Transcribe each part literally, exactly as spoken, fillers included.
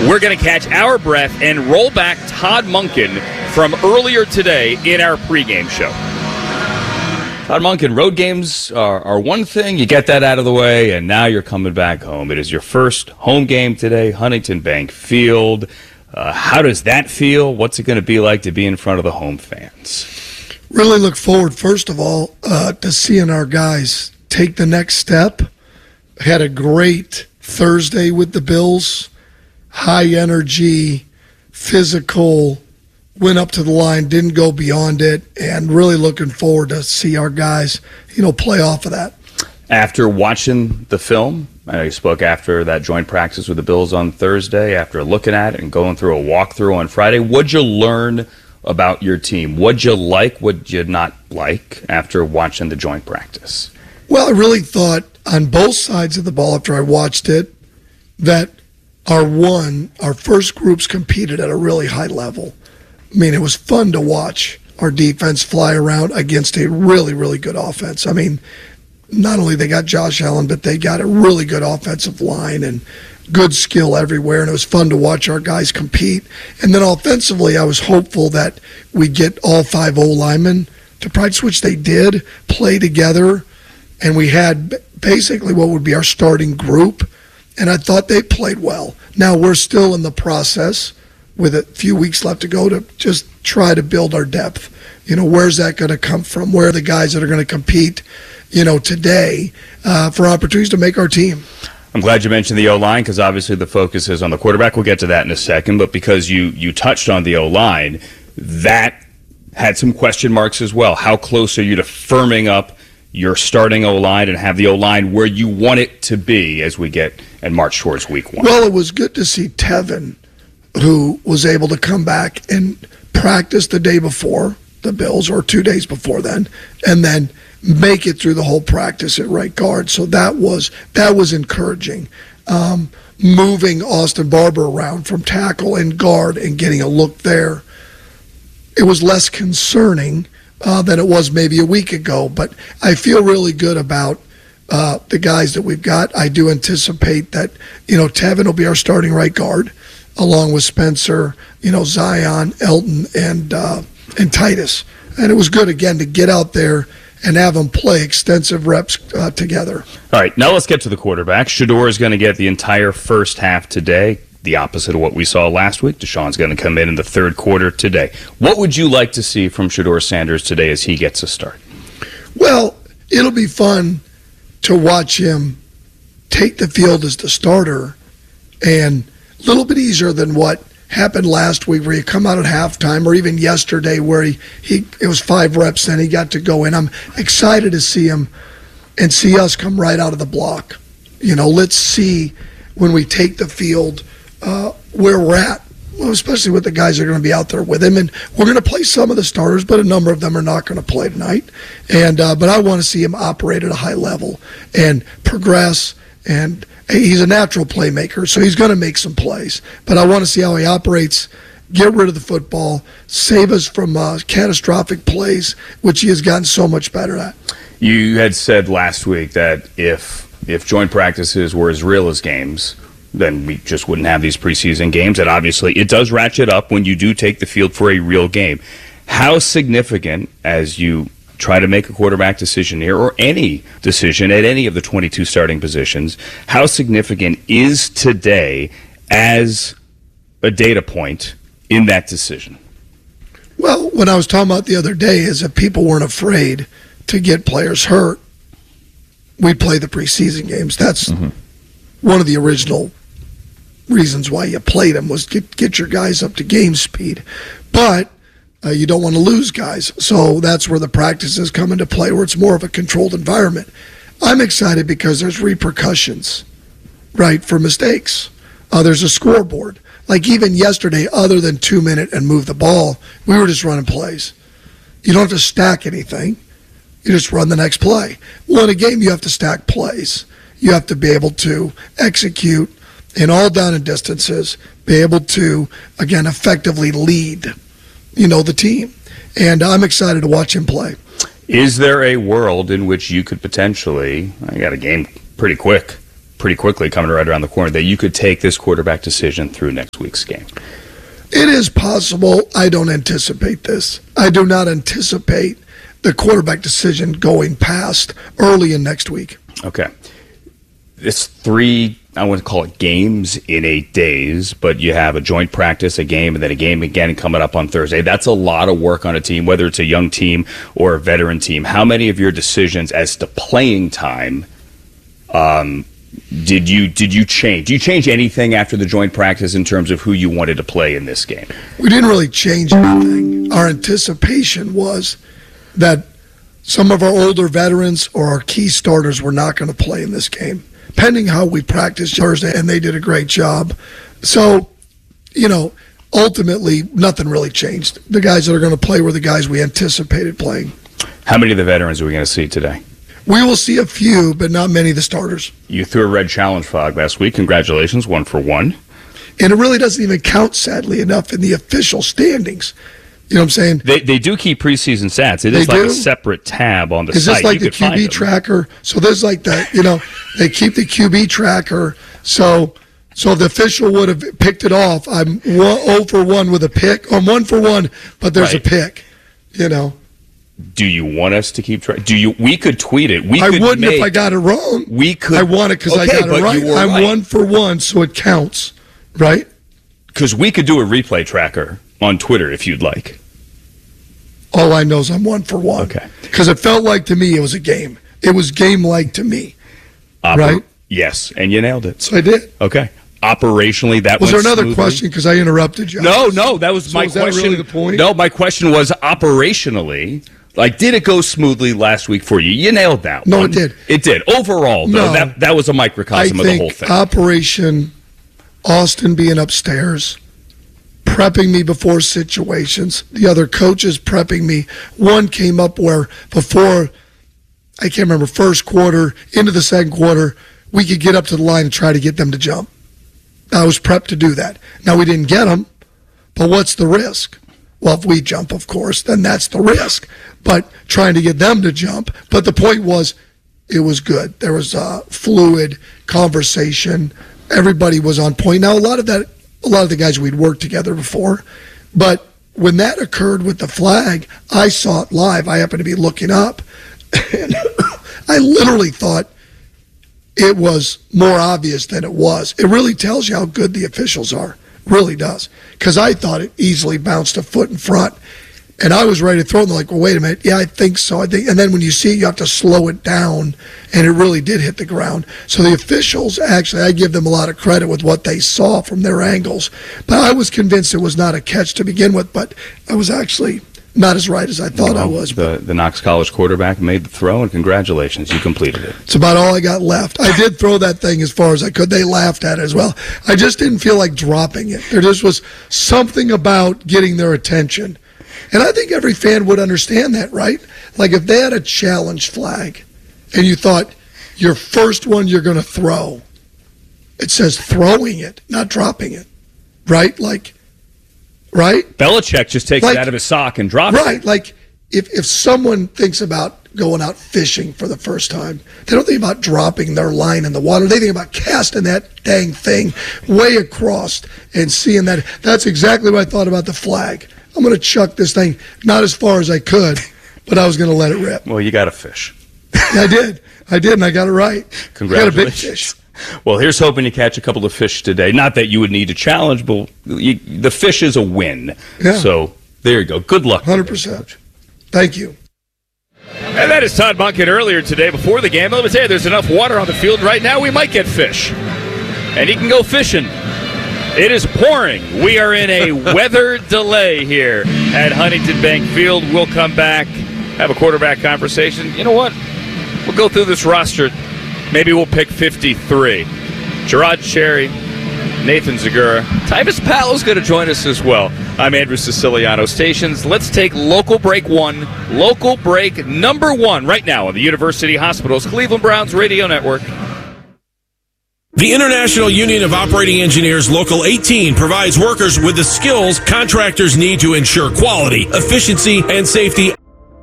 we're going to catch our breath and roll back Todd Monken from earlier today in our pregame show. Todd Monken, road games are, are one thing. You get that out of the way, and now you're coming back home. It is your first home game today, Huntington Bank Field. Uh, how does that feel? What's it going to be like to be in front of the home fans? Really look forward, first of all, uh, to seeing our guys take the next step. Had a great Thursday with the Bills. High energy, physical, went up to the line, didn't go beyond it, and really looking forward to see our guys, you know, play off of that. After watching the film, I know you spoke after that joint practice with the Bills on Thursday, after looking at it and going through a walkthrough on Friday, what'd you learn about your team? What'd you like, what'd you not like after watching the joint practice? Well, I really thought on both sides of the ball after I watched it that our one, our first groups competed at a really high level. I mean, it was fun to watch our defense fly around against a really, really good offense. I mean, not only they got Josh Allen, but they got a really good offensive line and good skill everywhere, and it was fun to watch our guys compete. And then offensively, I was hopeful that we'd get all five O-linemen to practice, which they did, play together, and we had basically what would be our starting group, and I thought they played well. Now, we're still in the process with a few weeks left to go to just try to build our depth. You know, where's that going to come from? Where are the guys that are going to compete, you know, today uh, for opportunities to make our team? I'm glad you mentioned the O-line because obviously the focus is on the quarterback. We'll get to that in a second. But because you, you touched on the O-line, that had some question marks as well. How close are you to firming up your starting O-line and have the O-line where you want it to be as we get and march towards week one? Well, it was good to see Tevin, who was able to come back and practice the day before the Bills, or two days before then, and then make it through the whole practice at right guard. So that was that was encouraging. Um, moving Austin Barber around from tackle and guard and getting a look there, it was less concerning uh, than it was maybe a week ago. But I feel really good about uh, the guys that we've got. I do anticipate that, you know, Tevin will be our starting right guard, along with Spencer, you know, Zion, Elton, and uh, and Titus. And it was good, again, to get out there and have them play extensive reps uh, together. All right, now let's get to the quarterback. Shedeur is going to get the entire first half today, the opposite of what we saw last week. Deshaun's going to come in in the third quarter today. What would you like to see from Shedeur Sanders today as he gets a start? Well, it'll be fun to watch him take the field as the starter, and a little bit easier than what happened last week where you come out at halftime, or even yesterday where he, he it was five reps and he got to go in. I'm excited to see him and see us come right out of the block. You know, let's see when we take the field uh, where we're at, well, especially with the guys that are going to be out there with him. And we're going to play some of the starters, but a number of them are not going to play tonight. And uh, but I want to see him operate at a high level and progress, and he's a natural playmaker, so he's going to make some plays. But I want to see how he operates, get rid of the football, save us from uh, catastrophic plays, which he has gotten so much better at. You had said last week that if if joint practices were as real as games, then we just wouldn't have these preseason games. And obviously it does ratchet up when you do take the field for a real game. How significant, as you try to make a quarterback decision here, or any decision at any of the twenty-two starting positions, how significant is today as a data point in that decision? Well, what I was talking about the other day is if people weren't afraid to get players hurt, we'd play the preseason games. That's mm-hmm. one of the original reasons why you played them, was get, get your guys up to game speed. But Uh, you don't want to lose guys. So that's where the practices come into play, where it's more of a controlled environment. I'm excited because there's repercussions, right, for mistakes. Uh, there's a scoreboard. Like even yesterday, other than two minute and move the ball, we were just running plays. You don't have to stack anything. You just run the next play. Well, in a game, you have to stack plays. You have to be able to execute in all down and distances, be able to, again, effectively lead, you know, the team. And I'm excited to watch him play. Is there a world in which you could potentially, I got a game pretty quick, pretty quickly, coming right around the corner, that you could take this quarterback decision through next week's game? It is possible. I don't anticipate this. I do not anticipate the quarterback decision going past early in next week. Okay. It's three, I want to call it games in eight days, but you have a joint practice, a game, and then a game again coming up on Thursday. That's a lot of work on a team, whether it's a young team or a veteran team. How many of your decisions as to playing time um, did you did you change? Did you change anything after the joint practice in terms of who you wanted to play in this game? We didn't really change anything. Our anticipation was that some of our older veterans or our key starters were not going to play in this game, pending how we practiced Thursday, and they did a great job. So, you know, ultimately, nothing really changed. The guys that are going to play were the guys we anticipated playing. How many of the veterans are we going to see today? We will see a few, but not many of the starters. You threw a red challenge flag last week. Congratulations, one for one. And it really doesn't even count, sadly enough, in the official standings. You know what I'm saying? They they do keep preseason stats. It is They like do? a separate tab on the Is site. this like You the could Q find B them. tracker? So there's like that, you know, they keep the Q B tracker. So so the official would have picked it off. I'm one, oh for one with a pick. I'm one for one, but there's Right. a pick, you know. Do you want us to keep track? Do you? We could tweet it. We I could wouldn't make, if I got it wrong. We could. I want it because I Okay, got but it right. you were I'm right. one for one, so it counts, right? Because we could do a replay tracker on Twitter if you'd like. All I know is I'm one for one. Okay. Because it felt like to me it was a game. It was game-like to me. Oper- Right. Yes, and you nailed it. So I did. Okay. Operationally, that Was there went another smoothly. question? Because I interrupted you. No, no, that was So my is that question. really the point? No, my question was operationally. Like, did it go smoothly last week for you? You nailed that No, one. it did. It did. Overall, though, No. that that was a I microcosm of the whole think thing. Operation Austin being upstairs, prepping me before situations, the other coaches prepping me. One came up where before, I can't remember, first quarter, into the second quarter, we could get up to the line and try to get them to jump. I was prepped to do that. Now, we didn't get them, but what's the risk? Well, if we jump, of course, then that's the risk. But trying to get them to jump. But the point was, it was good. There was a fluid conversation. Everybody was on point. Now, a lot of that, a lot of the guys we'd worked together before. But when that occurred with the flag, I saw it live. I happened to be looking up. And I literally thought it was more obvious than it was. It really tells you how good the officials are. Really does. Because I thought it easily bounced a foot in front. And I was ready to throw it. And they're like, well, wait a minute. Yeah, I think so. I think. And then when you see it, you have to slow it down. And it really did hit the ground. So the officials, actually, I give them a lot of credit with what they saw from their angles. But I was convinced it was not a catch to begin with. But I was actually not as right as I thought I Well, was. The, the Knox College quarterback made the throw, and congratulations, you completed it. It's about all I got left. I did throw that thing as far as I could. They laughed at it as well. I just didn't feel like dropping it. There just was something about getting their attention. And I think every fan would understand that, right? Like if they had a challenge flag and you thought your first one you're going to throw, it says throwing it, not dropping it, right? Like, right? Belichick just takes Like- it out of his sock and drops Right. it. Like if, if someone thinks about going out fishing for the first time, they don't think about dropping their line in the water. They think about casting that dang thing way across and seeing that. That's exactly what I thought about the flag. I'm going to chuck this thing not as far as I could, but I was going to let it rip. Well, you got a fish. I did. I did, and I got it right. I got a big Congratulations. fish. Well, here's hoping you catch a couple of fish today. Not that you would need a challenge, but you, the fish is a win. Yeah. So there you go. Good luck. one hundred percent. Thank you. And that is Todd Monken earlier today before the game. Let me tell you, there's enough water on the field right now. We might get fish. And he can go fishing. It is pouring. We are in a weather delay here at Huntington Bank Field. We'll come back, have a quarterback conversation. You know what? We'll go through this roster. Maybe we'll pick fifty-three. Gerard Cherry, Nathan Zagura. Tyvis Powell's going to join us as well. I'm Andrew Siciliano. Stations, let's take local break one. Local break number one right now on the University Hospitals Cleveland Browns Radio Network. The International Union of Operating Engineers Local eighteen provides workers with the skills contractors need to ensure quality, efficiency, and safety.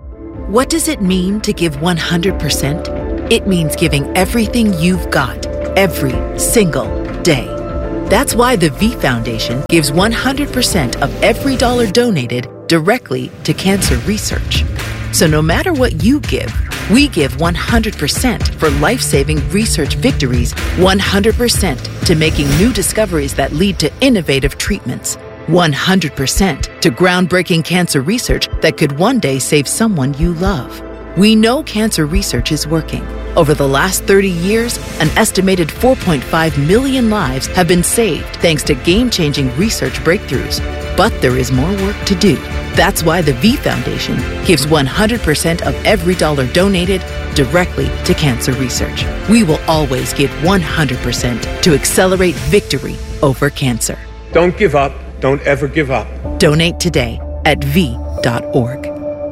What does it mean to give one hundred percent? It means giving everything you've got every single day. That's why the V Foundation gives one hundred percent of every dollar donated directly to cancer research. So no matter what you give, we give one hundred percent for life-saving research victories, one hundred percent to making new discoveries that lead to innovative treatments, one hundred percent to groundbreaking cancer research that could one day save someone you love. We know cancer research is working. Over the last thirty years, an estimated four point five million lives have been saved thanks to game-changing research breakthroughs. But there is more work to do. That's why the V Foundation gives one hundred percent of every dollar donated directly to cancer research. We will always give one hundred percent to accelerate victory over cancer. Don't give up. Don't ever give up. Donate today at v dot org.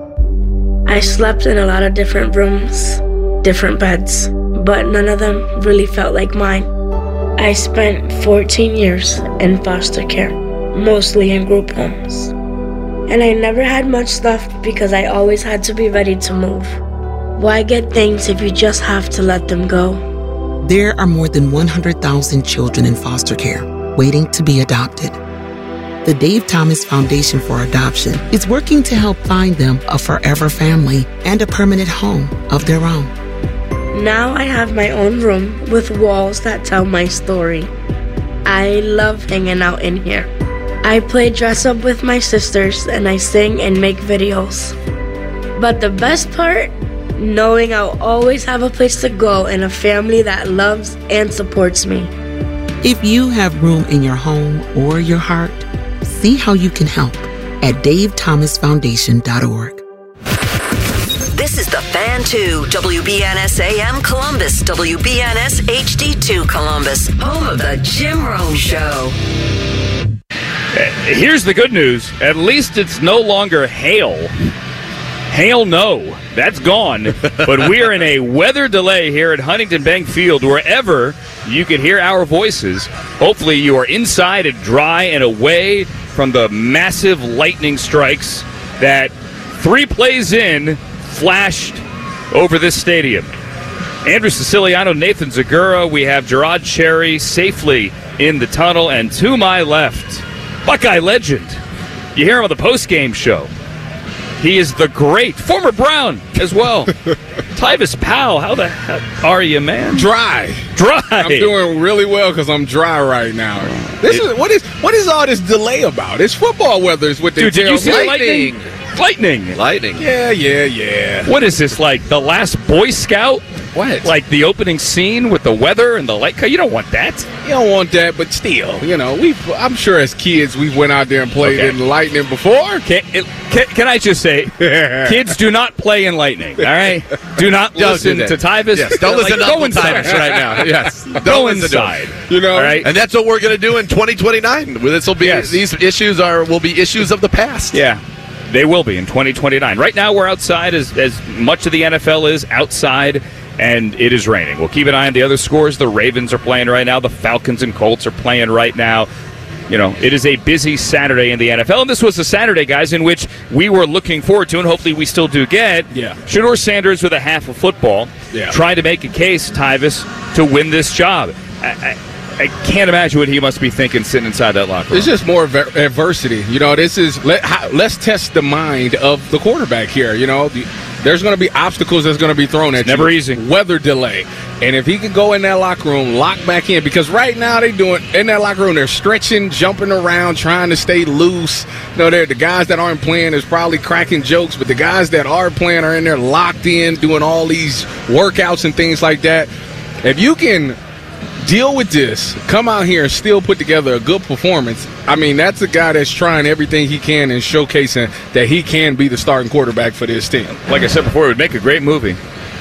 I slept in a lot of different rooms, different beds, but none of them really felt like mine. I spent fourteen years in foster care, mostly in group homes. And I never had much left because I always had to be ready to move. Why get things if you just have to let them go? There are more than one hundred thousand children in foster care waiting to be adopted. The Dave Thomas Foundation for Adoption is working to help find them a forever family and a permanent home of their own. Now I have my own room with walls that tell my story. I love hanging out in here. I play dress up with my sisters and I sing and make videos. But the best part? Knowing I'll always have a place to go and a family that loves and supports me. If you have room in your home or your heart, see how you can help at dave thomas foundation dot org. This is the Fan two, W B N S A M Columbus, W B N S H D two Columbus, home of the Jim Rome Show. Here's the good news. At least it's no longer hail. Hail no. That's gone. But we're in a weather delay here at Huntington Bank Field. Wherever you can hear our voices, hopefully you are inside and dry and away from the massive lightning strikes that three plays in flashed over this stadium. Andrew Siciliano, Nathan Zagura, we have Gerard Cherry safely in the tunnel, and to my left, Buckeye legend. You hear him on the post-game show. He is the great former Brown as well. Tyvis Powell, how the heck are you, man? Dry. Dry. I'm doing really well because I'm dry right now. This it, is what is what is all this delay about? It's football weather is what they Dude, did you see me. lightning? Lightning. Lightning. Yeah, yeah, yeah. What is this, like the last Boy Scout? What? Like the opening scene with the weather and the light? You don't want that. You don't want that, but still, you know, we. I'm sure as kids we went out there and played Okay. in lightning before. Can, it, can, can I just say, kids do not play in lightning, all right? Do not Don't listen do to Tyvis. Yes, don't listen like, to go Uncle inside Tyvis right now. Yes, don't Go listen to inside. him. You know, all right? And that's what we're going to do in twenty twenty-nine. This will be Yes. these issues are will be issues of the past. Yeah, they will be in twenty twenty-nine. Right now, we're outside as, as much of the N F L is outside, and it is raining. We'll keep an eye on the other scores. The Ravens are playing right now. The Falcons and Colts are playing right now. You know, it is a busy Saturday in the N F L, and this was a Saturday, guys, in which we were looking forward to, and hopefully we still do get, Yeah. Shedeur Sanders with a half of football, Yeah. trying to make a case, Tyvis, to win this job. I, I, I can't imagine what he must be thinking sitting inside that locker room. It's just more adver- adversity. You know, this is let, how, let's test the mind of the quarterback here. You know, the, there's going to be obstacles that's going to be thrown at It's you. never easy. Weather delay, and if he can go in that locker room, lock back in, because right now they doing in that locker room, they're stretching, jumping around, trying to stay loose. You know, they're the guys that aren't playing is probably cracking jokes, but the guys that are playing are in there locked in, doing all these workouts and things like that. If you can deal with this, come out here and still put together a good performance, I mean, that's a guy that's trying everything he can and showcasing that he can be the starting quarterback for this team. Like I said before, it would make a great movie.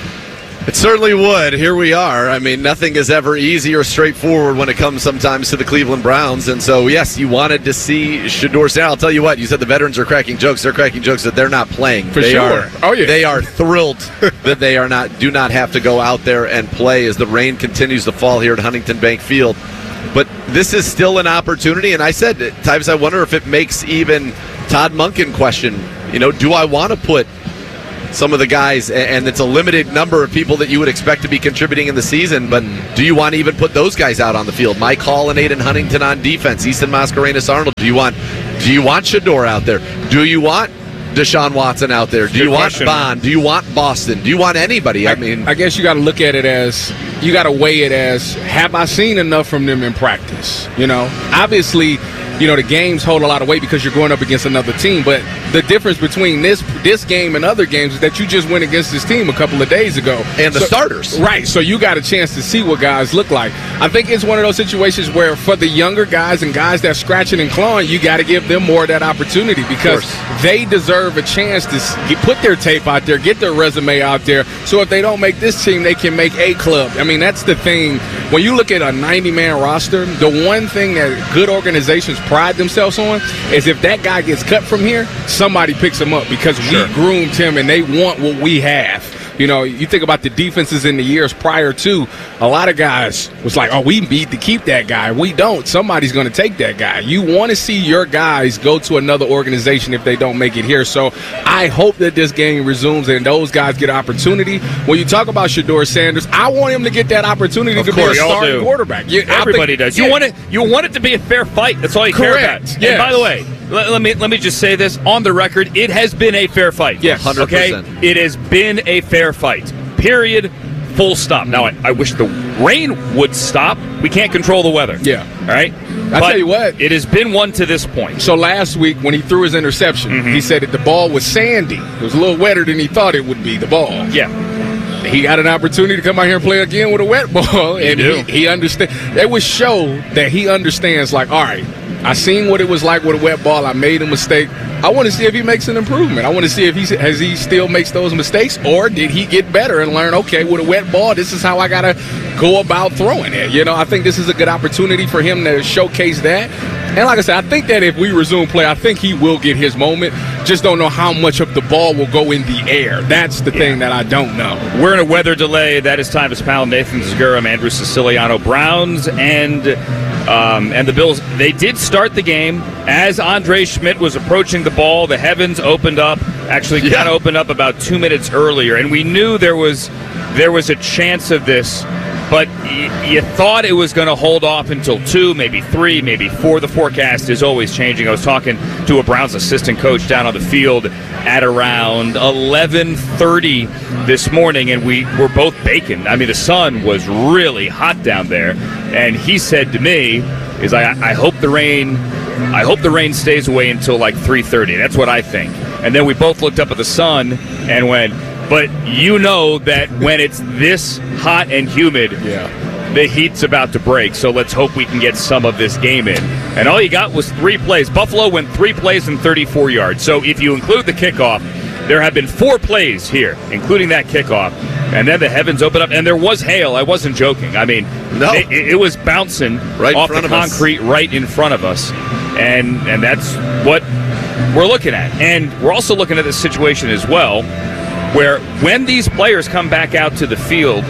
It certainly would. Here we are. I mean, nothing is ever easy or straightforward when it comes sometimes to the Cleveland Browns. And so, yes, you wanted to see Shedeur Sanders. I'll tell you what, you said the veterans are cracking jokes. They're cracking jokes that they're not playing. For they sure. Are, Oh, yeah. They are thrilled that they are not, do not have to go out there and play as the rain continues to fall here at Huntington Bank Field. But this is still an opportunity. And I said at times I wonder if it makes even Todd Monken question, you know, do I want to put some of the guys, and it's a limited number of people that you would expect to be contributing in the season, but do you want to even put those guys out on the field? Mike Hall and Aiden Huntington on defense, Easton Mascarenas Arnold. Do you want do you want Shedeur out there? Do you want Deshaun Watson out there? Do Good you want question, Bond? man. Do you want Boston? Do you want anybody? I, I mean, I guess you got to look at it as, you got to weigh it as, have I seen enough from them in practice? You know, obviously, you know, the games hold a lot of weight because you're going up against another team, but the difference between this this game and other games is that you just went against this team a couple of days ago. And the so, starters. Right, so you got a chance to see what guys look like. I think it's one of those situations where for the younger guys and guys that are scratching and clawing, you got to give them more of that opportunity because they deserve a chance to get, put their tape out there, get their resume out there, so if they don't make this team, they can make a club. I mean, that's the thing. When you look at a ninety-man roster, the one thing that good organizations pride themselves on is if that guy gets cut from here, somebody picks him up because Sure. we groomed him and they want what we have. You know, you think about the defenses in the years prior to, a lot of guys was like, oh, we need to keep that guy. We don't. Somebody's going to take that guy. You want to see your guys go to another organization if they don't make it here. So I hope that this game resumes and those guys get opportunity. When you talk about Shedeur Sanders, I want him to get that opportunity Of to course, be a we all starting do. quarterback. You, I Everybody think- does. You yeah. want it. You want it to be a fair fight. That's all you care Correct. about. Yes. And by the way, let, let me let me just say this on the record: it has been a fair fight. Yes. one hundred percent. Okay. It has been a fair fight. Period. Full stop. Now, I, I wish the rain would stop. We can't control the weather. Yeah. All right. I But tell you what. it has been one to this point. So last week when he threw his interception, Mm-hmm. he said that the ball was sandy. It was a little wetter than he thought it would be, the ball. Yeah. He got an opportunity to come out here and play again with a wet ball, and do. he, he understand. That would show that he understands. Like, all right, I seen what it was like with a wet ball. I made a mistake. I want to see if he makes an improvement. I want to see if he has he still makes those mistakes, or did he get better and learn? Okay, with a wet ball, this is how I gotta go about throwing it. You know, I think this is a good opportunity for him to showcase that. And like I said, I think that if we resume play, I think he will get his moment. Just don't know how much of the ball will go in the air. That's the thing that I don't know. We're in a weather delay. That is Tyvis Powell, Nathan Zagura, Andrew Siciliano. Browns and um, and the Bills, they did start the game. As Andre Schmidt was approaching the ball, the heavens opened up. Actually, Yeah. kind of opened up about two minutes earlier. And we knew there was there was a chance of this, but y- you thought it was going to hold off until two, maybe three, maybe four. The forecast is always changing. I was talking to a Browns assistant coach down on the field at around eleven thirty this morning, and we were both baking. I mean, the sun was really hot down there, and he said to me, "Is I, I hope the rain, I hope the rain stays away until like three thirty. That's what I think." And then we both looked up at the sun and went, "But you know that when it's this hot and humid, Yeah. the heat's about to break, so let's hope we can get some of this game in." And all you got was three plays. Buffalo went three plays and thirty-four yards. So if you include the kickoff, there have been four plays here, including that kickoff. And then the heavens opened up, and there was hail. I wasn't joking. I mean, No. it, it was bouncing Right in off front the of us. concrete right in front of us. And and that's what we're looking at. And we're also looking at this situation as well, where when these players come back out to the field,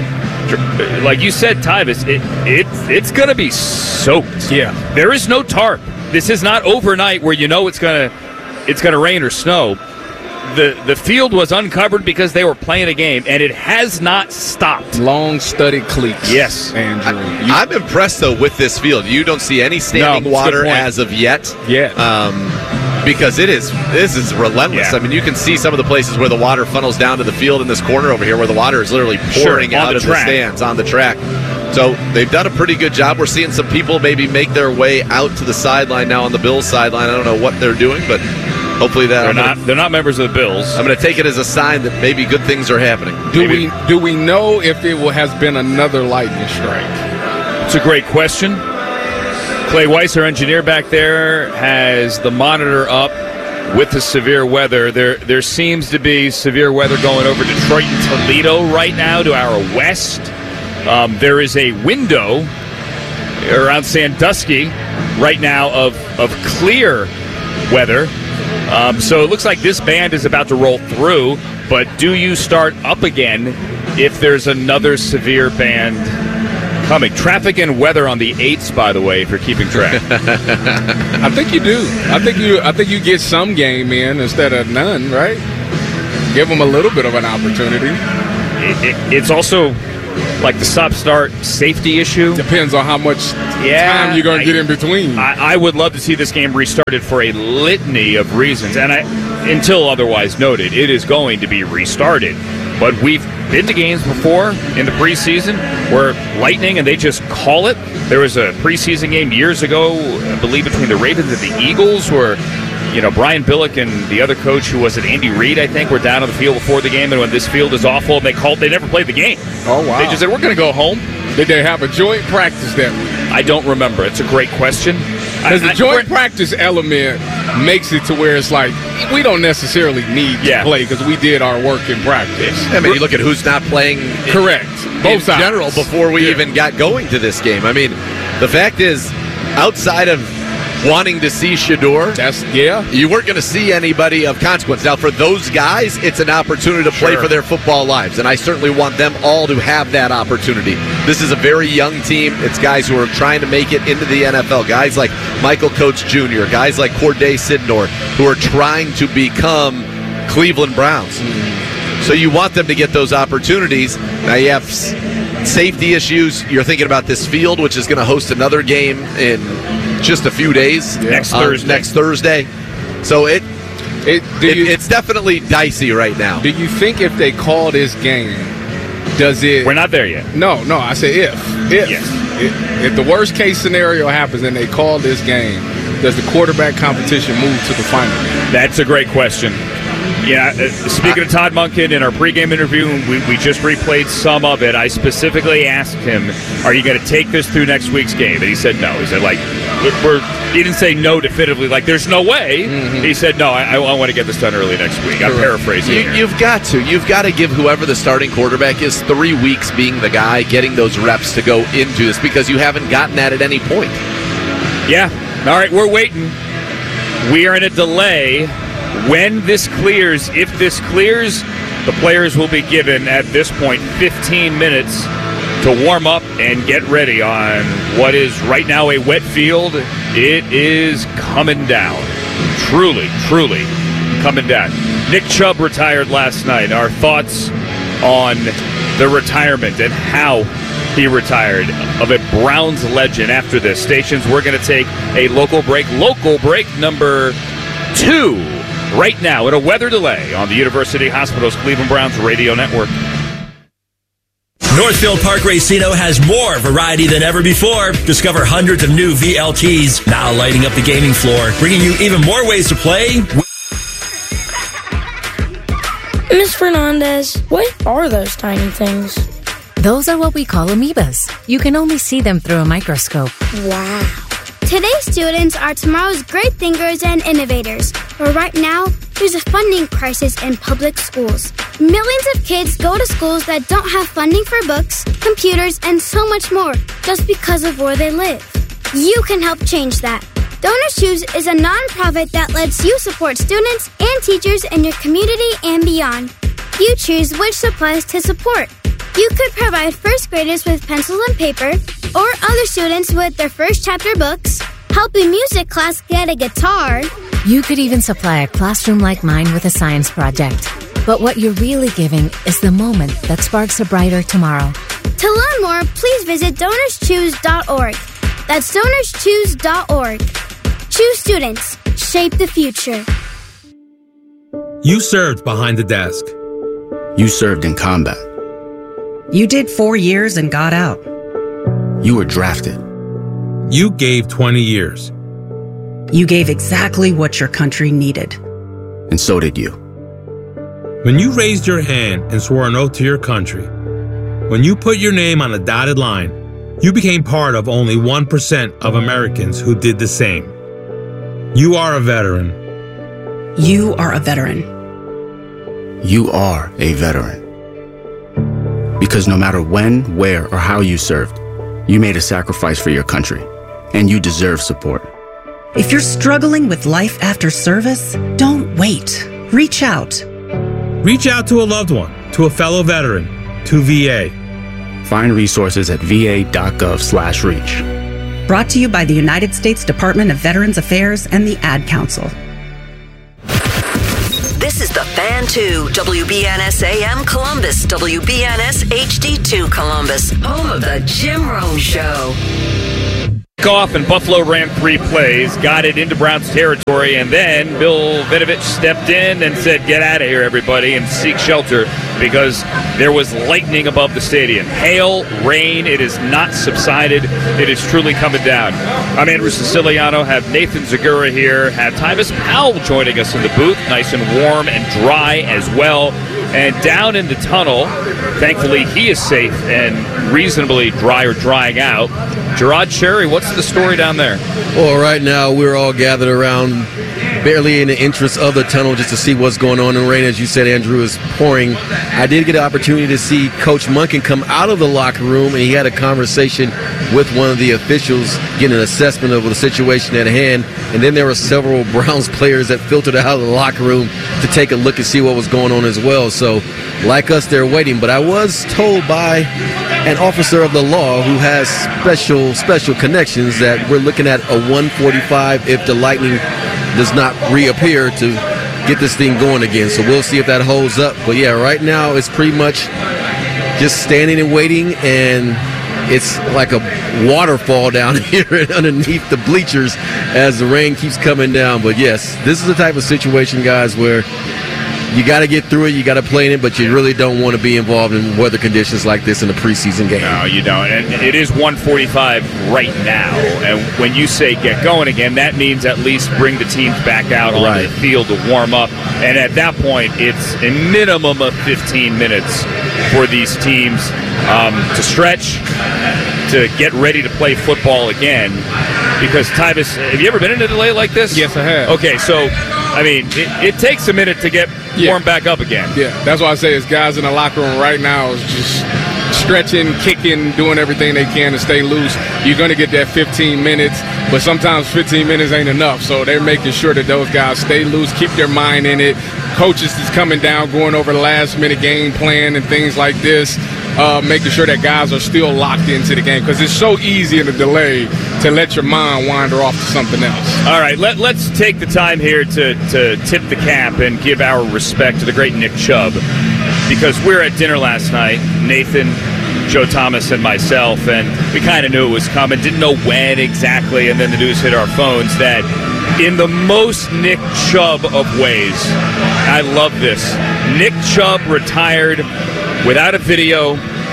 like you said, Tyvis, it, it, it's going to be soaked. Yeah. There is no tarp. This is not overnight where you know it's going to it's going to rain or snow. The the field was uncovered because they were playing a game, and it has not stopped. Long studied cleats. Yes. Andrew. You- I'm impressed, though, with this field. You don't see any standing No, it's a good water point. as of yet. Yeah. Um, because it is this is relentless. Yeah. I mean, you can see some of the places where the water funnels down to the field in this corner over here, where the water is literally pouring Sure, on out the of the track. stands on the track. So they've done a pretty good job. We're seeing some people maybe make their way out to the sideline now on the Bills sideline. I don't know what they're doing, but hopefully that They're I'm gonna- not they're not members of the Bills. I'm going to take it as a sign that maybe good things are happening. do maybe- we do we know if it will, has been another lightning strike? It's a great question. Clay Weiss, our engineer back there, has the monitor up with the severe weather. There there seems to be severe weather going over Detroit and Toledo right now to our west. Um, there is a window around Sandusky right now of, of clear weather. Um, so it looks like this band is about to roll through, but do you start up again if there's another severe band coming? Traffic and weather on the eights, by the way, if you're keeping track. I think you do. I think you. I think you get some game in instead of none, right? give them a little bit of an opportunity. It, it, it's also like the stop-start safety issue. Depends on how much yeah, time you're going to get in between. I, I would love to see this game restarted for a litany of reasons, and I, until otherwise noted, it is going to be restarted. But we've been to games before in the preseason where Lightning, and they just call it. There was a preseason game years ago, I believe, between the Ravens and the Eagles where, you know, Brian Billick and the other coach, who was it, Andy Reid, I think, were down on the field before the game, and when this field is awful, and they called, they never played the game. Oh, wow. They just said, we're going to go home. Did they have a joint practice that week? I don't remember. It's a great question. Because the joint practice element makes it to where it's like, we don't necessarily need to yeah. play because we did our work in practice. I mean, you look at who's not playing. Correct. In, Both in general, before we yeah. even got going to this game. I mean, the fact is, outside of wanting to see Shedeur, that's yeah, you weren't going to see anybody of consequence. Now, for those guys, it's an opportunity to play sure. for their football lives, and I certainly want them all to have that opportunity. This is a very young team. It's guys who are trying to make it into the N F L. Guys like Michael Coates Junior, guys like Corday Sidnor, who are trying to become Cleveland Browns. Mm. So you want them to get those opportunities. Now you have safety issues. You're thinking about this field, which is going to host another game in just a few days. Yeah. Next uh, Thursday. Next Thursday. So it, it, it you, it's definitely dicey right now. Do you think if they call this game, does it? We're not there yet. No, no. I say if, if, yes. if, if the worst case scenario happens and they call this game, does the quarterback competition move to the final game? That's a great question. Yeah, uh, speaking of Todd Monken, in our pregame interview, we, we just replayed some of it. I specifically asked him, are you going to take this through next week's game? And he said no. He said, like, we're, he didn't say no definitively, like, there's no way. Mm-hmm. He said, no, I, I want to get this done early next week. I'm paraphrasing you, here. You've got to. You've got to give whoever the starting quarterback is three weeks being the guy, getting those reps to go into this, because you haven't gotten that at any point. Yeah. All right, we're waiting. We are in a delay. When this clears, if this clears, the players will be given, at this point, fifteen minutes to warm up and get ready on what is right now a wet field. It is coming down. Truly, truly coming down. Nick Chubb retired last night. Our thoughts on the retirement and how he retired of a Browns legend after this. Stations, we're going to take a local break. Local break number two. Right now, in a weather delay on the University Hospitals Cleveland Browns Radio Network. Northfield Park Racino has more variety than ever before. Discover hundreds of new V L Ts now lighting up the gaming floor, bringing you even more ways to play. Miss Fernandez, what are those tiny things? Those are what we call amoebas. You can only see them through a microscope. Wow. Today's students are tomorrow's great thinkers and innovators. But right now, there's a funding crisis in public schools. Millions of kids go to schools that don't have funding for books, computers, and so much more just because of where they live. You can help change that. Donors Choose is a nonprofit that lets you support students and teachers in your community and beyond. You choose which supplies to support. You could provide first graders with pencils and paper, or other students with their first chapter books, help a music class get a guitar. You could even supply a classroom like mine with a science project. But what you're really giving is the moment that sparks a brighter tomorrow. To learn more, please visit donors choose dot org. That's donors choose dot org. Choose students. Shape the future. You served behind the desk. You served in combat. You did four years and got out. You were drafted. You gave twenty years. You gave exactly what your country needed. And so did you. When you raised your hand and swore an oath to your country, when you put your name on a dotted line, you became part of only one percent of Americans who did the same. You are a veteran. You are a veteran. You are a veteran. Because no matter when, where, or how you served, you made a sacrifice for your country, and you deserve support. If you're struggling with life after service, don't wait. Reach out. Reach out to a loved one, to a fellow veteran, to V A. Find resources at va.gov slash reach. Brought to you by the United States Department of Veterans Affairs and the Ad Council. This is the Fan two, W B N S A M Columbus, W B N S H D two Columbus, home of the Jim Rome Show. Off and Buffalo ran three plays, got it into Browns territory, and then Bill Vinovich stepped in and said, get out of here, everybody, and seek shelter because there was lightning above the stadium. Hail, rain, it has not subsided. It is truly coming down. I'm Andrew Siciliano, have Nathan Zagura here, have Tyvis Powell joining us in the booth, nice and warm and dry as well. And down in the tunnel, thankfully he is safe and reasonably dry or drying out. Gerard Cherry, what's the story down there? Well, right now we're all gathered around barely in the entrance of the tunnel just to see what's going on. The rain, as you said, Andrew, is pouring. I did get an opportunity to see Coach Monken come out of the locker room, and he had a conversation with one of the officials, getting an assessment of the situation at hand. And then there were several Browns players that filtered out of the locker room to take a look and see what was going on as well. So, like us, they're waiting. But I was told by an officer of the law who has special, special connections that we're looking at a one forty-five if the lightning does not reappear to get this thing going again. So we'll see if that holds up. But yeah, right now it's pretty much just standing and waiting, and it's like a waterfall down here underneath the bleachers as the rain keeps coming down. But yes, this is the type of situation, guys, where you got to get through it, you got to play in it, but you really don't want to be involved in weather conditions like this in a preseason game. No, you don't. And it is one forty-five right now. And when you say get going again, that means at least bring the teams back out onto Right. the field to warm up. And at that point, it's a minimum of fifteen minutes for these teams um, to stretch, to get ready to play football again. Because, Tyvis, have you ever been in a delay like this? Yes, I have. Okay, so, I mean, it, it takes a minute to get Yeah. warmed back up again. Yeah, that's why I say is guys in the locker room right now is just stretching, kicking, doing everything they can to stay loose. You're going to get that fifteen minutes, but sometimes fifteen minutes ain't enough. So they're making sure that those guys stay loose, keep their mind in it. Coaches is coming down, going over the last minute game plan and things like this, uh, making sure that guys are still locked into the game because it's so easy in the delay to let your mind wander off to something else. All right, let, let's take the time here to, to tip the cap and give our respect to the great Nick Chubb, because we were at dinner last night, Nathan, Joe Thomas, and myself, and we kind of knew it was coming, didn't know when exactly, and then the news hit our phones that in the most Nick Chubb of ways, I love this, Nick Chubb retired without a video,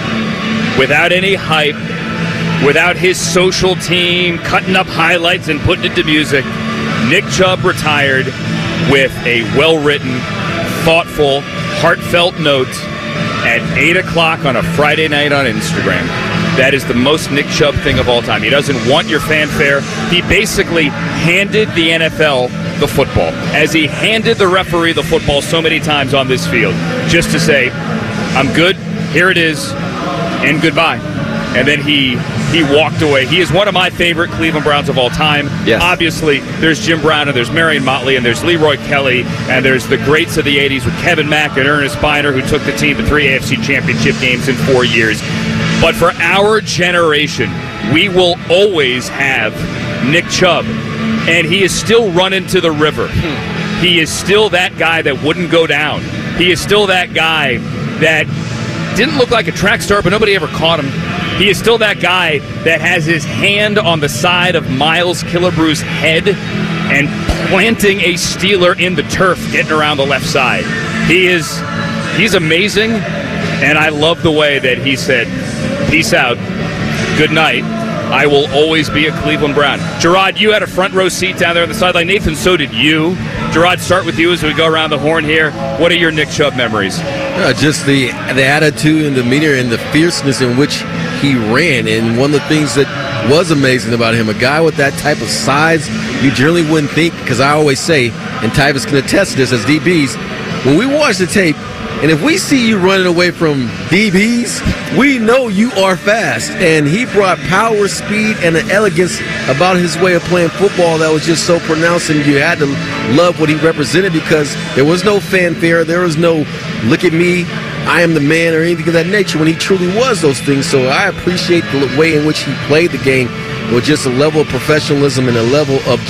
without any hype, without his social team cutting up highlights and putting it to music. Nick Chubb retired with a well-written, thoughtful, heartfelt note at eight o'clock on a Friday night on Instagram. That is the most Nick Chubb thing of all time. He doesn't want your fanfare. He basically handed the N F L the football, as he handed the referee the football so many times on this field, just to say, I'm good, here it is, and goodbye. And then he he walked away. He is one of my favorite Cleveland Browns of all time. Yes. Obviously, there's Jim Brown, and there's Marion Motley, and there's Leroy Kelly, and there's the greats of the eighties with Kevin Mack and Ernest Biner, who took the team to three A F C championship games in four years. But for our generation, we will always have Nick Chubb, and he is still running to the river. He is still that guy that wouldn't go down. He is still that guy that didn't look like a track star, but nobody ever caught him. He is still that guy that has his hand on the side of Miles Killebrew's head and planting a Steeler in the turf, getting around the left side. He is, he's amazing, and I love the way that he said, peace out, good night, I will always be a Cleveland Brown. Gerard, you had a front row seat down there on the sideline. Nathan, so did you. Gerard, start with you as we go around the horn here. What are your Nick Chubb memories? Uh, just the the attitude and demeanor and the fierceness in which he ran. And one of the things that was amazing about him, a guy with that type of size, you generally wouldn't think, because I always say, and Tyvis can attest to this as D Bs, when we watch the tape, and if we see you running away from D Bs, we know you are fast. And he brought power, speed, and an elegance about his way of playing football that was just so pronounced, and you had to love what he represented because there was no fanfare, there was no look at me, I am the man, or anything of that nature, when he truly was those things. So I appreciate the way in which he played the game with just a level of professionalism and a level of just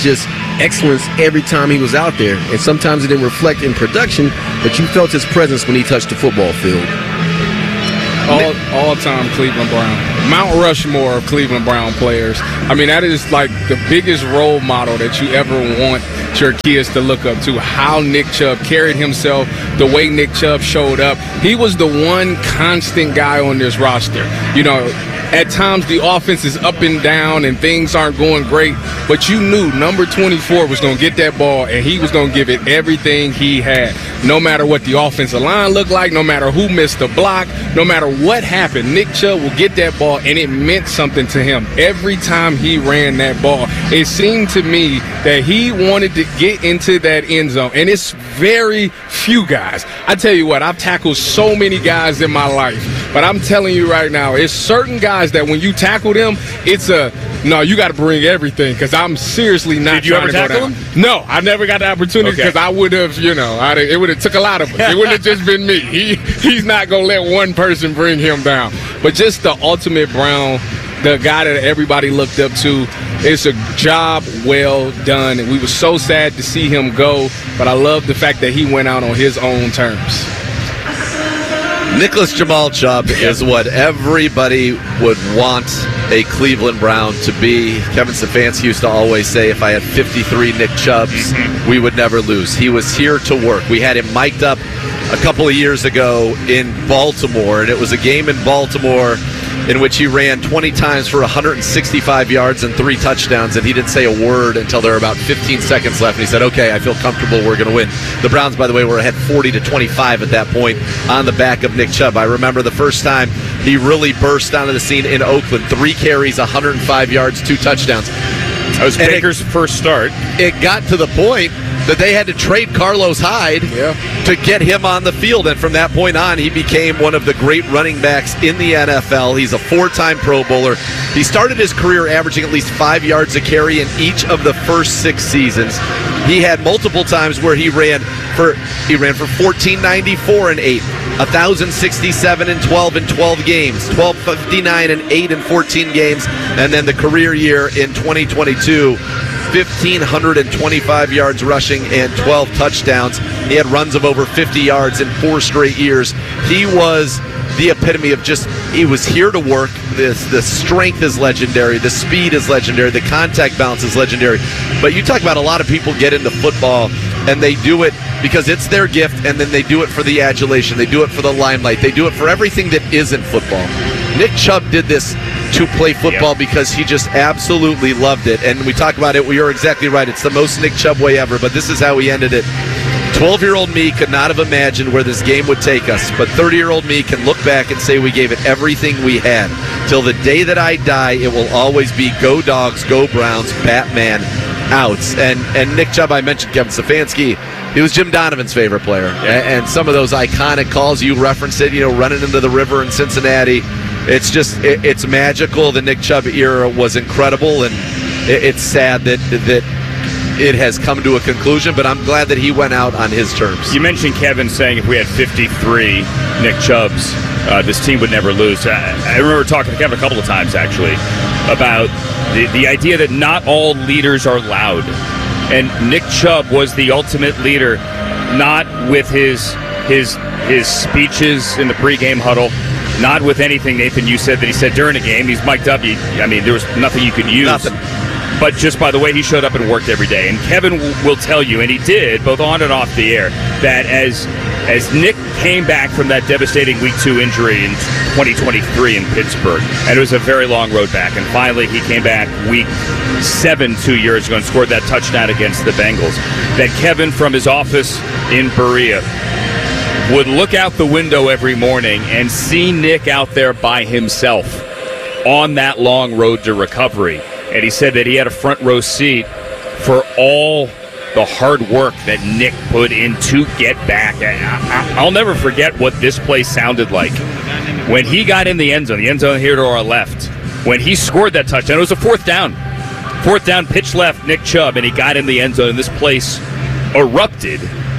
excellence every time he was out there. And sometimes it didn't reflect in production, but you felt his presence when he touched the football field. All, all-time Cleveland Brown. Mount Rushmore of Cleveland Brown players. I mean, that is like the biggest role model that you ever want your kids to look up to. How Nick Chubb carried himself, the way Nick Chubb showed up. He was the one constant guy on this roster. You know, at times the offense is up and down and things aren't going great, but you knew number twenty-four was going to get that ball and he was going to give it everything he had. No matter what the offensive line looked like, no matter who missed the block, no matter what happened, Nick Chubb will get that ball and it meant something to him every time he ran that ball. It seemed to me that he wanted to get into that end zone, and it's very few guys. I tell you what, I've tackled so many guys in my life, but I'm telling you right now, it's certain guys that when you tackle them, it's a, no, you got to bring everything, because I'm seriously not Did you trying ever to go tackle down. him? No, I never got the opportunity because Okay. I would have, you know, I'd, it would have took a lot of us. It wouldn't have just been me. He He's not going to let one person bring him down. But just the ultimate Brown, the guy that everybody looked up to, it's a job well done. And we were so sad to see him go, but I love the fact that he went out on his own terms. Nicholas Jamal Chubb is what everybody would want a Cleveland Brown to be. Kevin Stefanski used to always say, if I had fifty-three Nick Chubbs, we would never lose. He was here to work. We had him mic'd up a couple of years ago in Baltimore, and it was a game in Baltimore in which he ran twenty times for one hundred sixty-five yards and three touchdowns, and he didn't say a word until there were about fifteen seconds left, and he said, okay, I feel comfortable, we're going to win. The Browns, by the way, were ahead forty to twenty-five at that point on the back of Nick Chubb. I remember the first time he really burst onto the scene in Oakland, three carries, one hundred five yards, two touchdowns. That was And Baker's it, first start. It got to the point that they had to trade Carlos Hyde yeah. to get him on the field. And from that point on, he became one of the great running backs in the N F L. He's a four-time Pro Bowler. He started his career averaging at least five yards a carry in each of the first six seasons. He had multiple times where he ran for he ran for fourteen ninety-four and eight, one thousand sixty-seven and twelve in twelve games, twelve fifty-nine and eight in fourteen games, and then the career year in twenty twenty-two, one thousand five hundred twenty-five yards rushing and twelve touchdowns. He had runs of over fifty yards in four straight years. He was the epitome of just, he was here to work. This, the strength is legendary. The speed is legendary. The contact balance is legendary. But you talk about a lot of people get into football and they do it because it's their gift, and then they do it for the adulation. They do it for the limelight. They do it for everything that isn't football. Nick Chubb did this to play football yep. because he just absolutely loved it. And we talk about it, we are exactly right. It's the most Nick Chubb way ever, but this is how he ended it. twelve-year-old me could not have imagined where this game would take us, but thirty-year-old me can look back and say we gave it everything we had. Till the day that I die, it will always be go Dogs, go Browns, Batman, outs. And and Nick Chubb, I mentioned Kevin Stefanski, he was Jim Donovan's favorite player. Yeah. And some of those iconic calls, you referenced it, you know, running into the river in Cincinnati. It's just, it, it's magical. The Nick Chubb era was incredible, and it, it's sad that that it has come to a conclusion, but I'm glad that he went out on his terms. You mentioned Kevin saying if we had fifty-three Nick Chubbs, uh, this team would never lose. I, I remember talking to Kevin a couple of times, actually, about the, the idea that not all leaders are loud. And Nick Chubb was the ultimate leader, not with his his his speeches in the pregame huddle, not with anything, Nathan, you said that he said during a game. He's mic'd up. He, I mean, there was nothing you could use. Nothing. But just by the way he showed up and worked every day. And Kevin w- will tell you, and he did, both on and off the air, that as as Nick came back from that devastating week two injury in twenty twenty-three in Pittsburgh, and it was a very long road back, and finally he came back week seven two years ago and scored that touchdown against the Bengals, that Kevin from his office in Berea would look out the window every morning and see Nick out there by himself on that long road to recovery. And he said that he had a front row seat for all the hard work that Nick put in to get back. I'll never forget what this place sounded like when he got in the end zone, the end zone here to our left, when he scored that touchdown. It was a fourth down. Fourth down, pitch left, Nick Chubb, and he got in the end zone, and this place erupted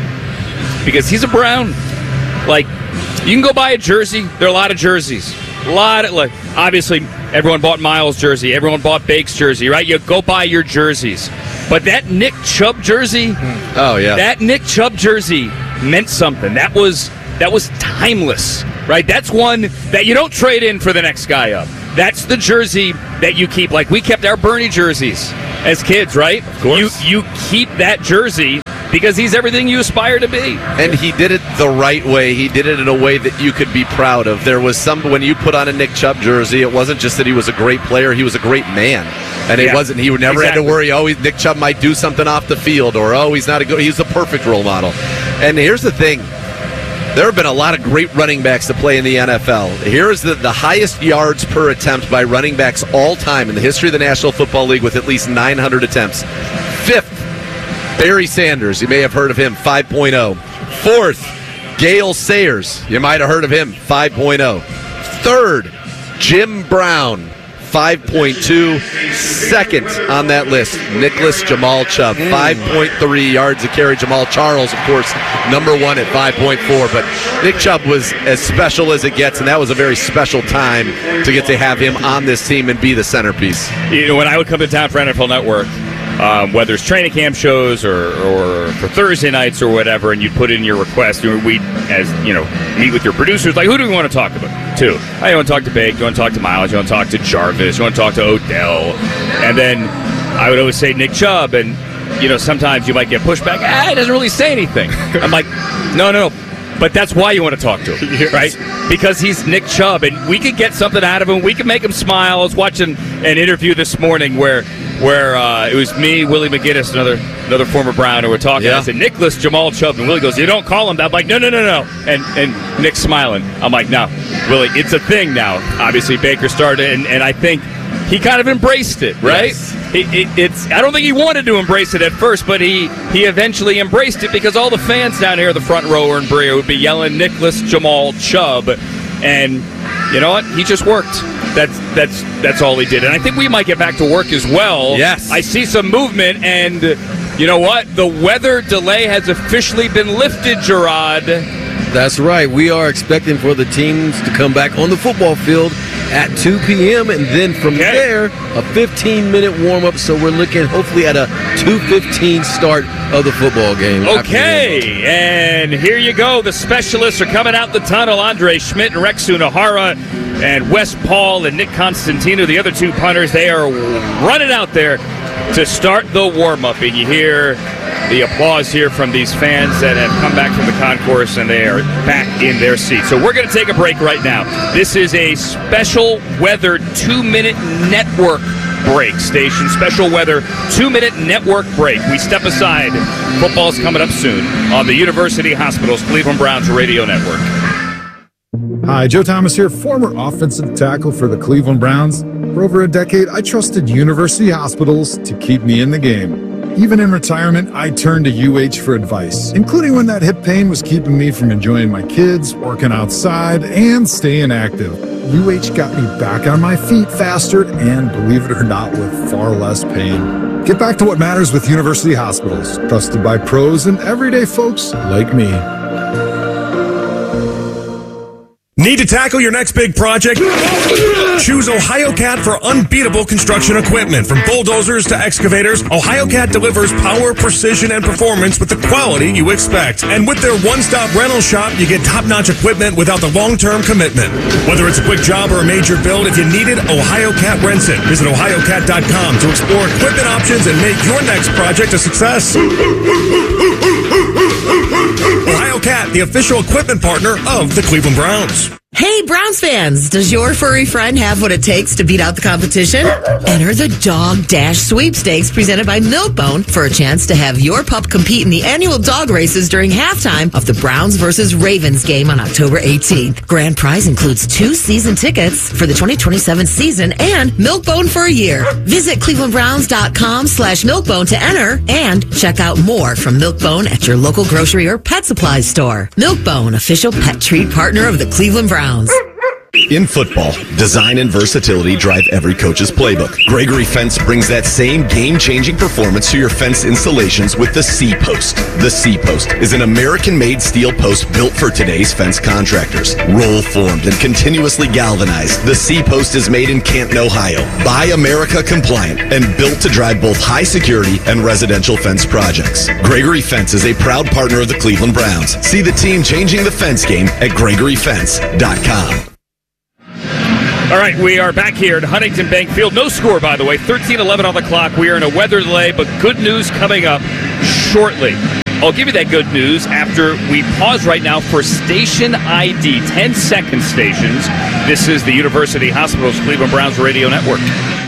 because he's a Brown. Like, you can go buy a jersey. There are a lot of jerseys. A lot of, like, obviously, everyone bought Miles' jersey. Everyone bought Bake's jersey, right? You go buy your jerseys. But that Nick Chubb jersey, oh yeah, that Nick Chubb jersey meant something. That was that was timeless, right? That's one that you don't trade in for the next guy up. That's the jersey that you keep. Like we kept our Bernie jerseys as kids, right? Of course. You you keep that jersey because he's everything you aspire to be. And he did it the right way. He did it in a way that you could be proud of. There was some, when you put on a Nick Chubb jersey, it wasn't just that he was a great player, he was a great man. And it yeah, wasn't, he never exactly. had to worry, oh, Nick Chubb might do something off the field, or oh, he's not a good, he's a perfect role model. And here's the thing. There have been a lot of great running backs to play in the N F L. Here is the, the highest yards per attempt by running backs all time in the history of the National Football League with at least nine hundred attempts. Fifth, Barry Sanders. You may have heard of him, five point oh. Fourth, Gale Sayers. You might have heard of him, five point oh. Third, Jim Brown, five point two. Second on that list, Nicholas Jamal Chubb, five point three yards a carry. Jamal Charles, of course, number one at five point four. But Nick Chubb was as special as it gets, and that was a very special time to get to have him on this team and be the centerpiece. You know, when I would come to town for N F L Network, Um, whether it's training camp shows or, or for Thursday nights or whatever, and you'd put in your request, we, as you know, meet with your producers. Like, who do we want to talk about? To, I want to talk to Bake. You want to talk to Miles. You want to talk to Jarvis. You want to talk to Odell. And then I would always say Nick Chubb, and you know, sometimes you might get pushback. Ah, he doesn't really say anything. I'm like, no, no, no. But that's why you want to talk to him, yes. Right? Because he's Nick Chubb, and we could get something out of him. We could make him smile. I was watching an interview this morning where where uh, it was me, Willie McGinnis, another another former Brown, who were talking. Yeah. I said, Nicholas Jamal Chubb, and Willie goes, you don't call him that. I'm like, no, no, no, no. And and Nick's smiling. I'm like, no, Willie, it's a thing now. Obviously, Baker started, and, and I think he kind of embraced it, right? Yes. It, it, it's. I don't think he wanted to embrace it at first, but he, he eventually embraced it because all the fans down here, the front row in Brea, would be yelling Nicholas Jamal Chubb, and you know what? He just worked. That's that's that's all he did, and I think we might get back to work as well. Yes, I see some movement, and you know what? The weather delay has officially been lifted, Gerard. That's right. We are expecting for the teams to come back on the football field at two p.m. and then from okay. there, a fifteen-minute warm-up. So we're looking hopefully at a two fifteen start of the football game. Okay, and here you go. The specialists are coming out the tunnel. Andre Schmidt and Rex Unahara and Wes Paul and Nick Constantino, the other two punters, they are running out there to start the warm-up. And you hear the applause here from these fans that have come back from the concourse, and they are back in their seats. So we're going to take a break right now. This is a special weather two-minute network break station. Special weather two-minute network break. We step aside. Football's coming up soon on the University Hospitals Cleveland Browns Radio Network. Hi, Joe Thomas here, former offensive tackle for the Cleveland Browns. For over a decade, I trusted University Hospitals to keep me in the game. Even in retirement, I turned to U H for advice, including when that hip pain was keeping me from enjoying my kids, working outside, and staying active. U H got me back on my feet faster and, believe it or not, with far less pain. Get back to what matters with University Hospitals, trusted by pros and everyday folks like me. Need to tackle your next big project? Choose OhioCat for unbeatable construction equipment. From bulldozers to excavators, OhioCat delivers power, precision, and performance with the quality you expect. And with their one-stop rental shop, you get top-notch equipment without the long-term commitment. Whether it's a quick job or a major build, if you need it, OhioCat rents it. Visit ohio cat dot com to explore equipment options and make your next project a success. OhioCat, the official equipment partner of the Cleveland Browns. Hey, Browns fans, does your furry friend have what it takes to beat out the competition? Enter the Dog Dash Sweepstakes presented by Milkbone for a chance to have your pup compete in the annual dog races during halftime of the Browns versus Ravens game on October eighteenth. Grand prize includes two season tickets for the twenty twenty-seven season and Milkbone for a year. Visit clevelandbrowns.com slash Milkbone to enter and check out more from Milkbone at your local grocery or pet supply store. Milkbone, official pet treat partner of the Cleveland Browns. In football, design and versatility drive every coach's playbook. Gregory Fence brings that same game-changing performance to your fence installations with the C-Post. The C-Post is an American-made steel post built for today's fence contractors. Roll-formed and continuously galvanized, the C-Post is made in Canton, Ohio. Buy America compliant and built to drive both high security and residential fence projects. Gregory Fence is a proud partner of the Cleveland Browns. See the team changing the fence game at gregory fence dot com. All right, we are back here at Huntington Bank Field. No score, by the way, thirteen eleven on the clock. We are in a weather delay, but good news coming up shortly. I'll give you that good news after we pause right now for station I D, ten second stations. This is the University Hospitals Cleveland Browns Radio Network.